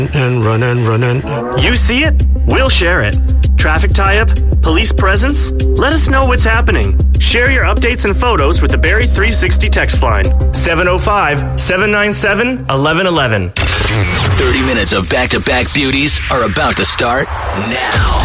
And running. You see it? We'll share it. Traffic tie-up? Police presence? Let us know what's happening. Share your updates and photos with the Barrie 360 text line. 705-797-1111. 30 minutes of back-to-back beauties are about to start now.